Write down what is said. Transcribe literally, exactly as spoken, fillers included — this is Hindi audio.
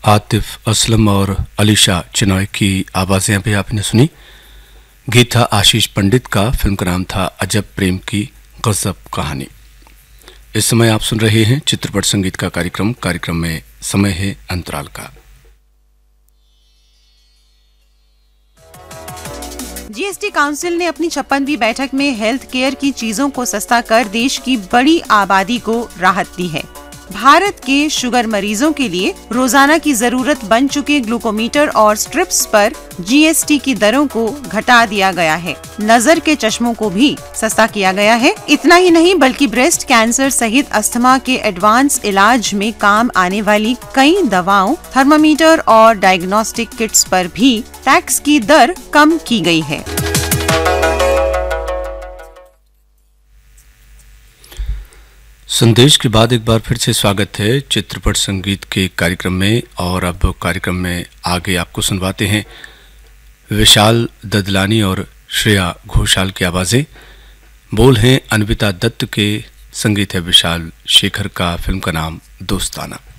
आतिफ असलम और अलीशा चिनॉय की आवाज़ें अभी आपने सुनी। गीत था आशीष पंडित का, फिल्म का नाम था अजब प्रेम की गजब कहानी। इस समय आप सुन रहे हैं चित्रपट संगीत का कार्यक्रम। कार्यक्रम में समय है अंतराल का। जीएसटी काउंसिल ने अपनी छप्पनवीं बैठक में हेल्थ केयर की चीजों को सस्ता कर देश की बड़ी आबादी को राहत दी है। भारत के शुगर मरीजों के लिए रोजाना की जरूरत बन चुके ग्लूकोमीटर और स्ट्रिप्स पर जीएसटी की दरों को घटा दिया गया है। नजर के चश्मों को भी सस्ता किया गया है। इतना ही नहीं बल्कि ब्रेस्ट कैंसर सहित अस्थमा के एडवांस इलाज में काम आने वाली कई दवाओं, थर्मामीटर और डायग्नोस्टिक किट्स पर भी टैक्स की दर कम की गई है। संदेश के बाद एक बार फिर से स्वागत है चित्रपट संगीत के कार्यक्रम में। और अब कार्यक्रम में आगे आपको सुनवाते हैं विशाल ददलानी और श्रेया घोषाल की आवाज़ें। बोल हैं अन्विता दत्त के, संगीत है विशाल शेखर का, फिल्म का नाम दोस्ताना।